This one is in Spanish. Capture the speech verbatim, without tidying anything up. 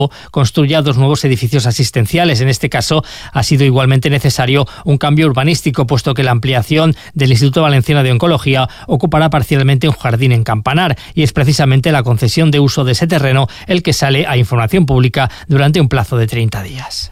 construya dos nuevos edificios asistenciales. En este caso ha sido igualmente necesario un cambio urbanístico, puesto que la ampliación del Instituto Valenciano de Oncología ocupará parcialmente un jardín en Campanar, y es precisamente la concesión de uso de ese terreno el que sale a información pública durante un plazo de treinta días.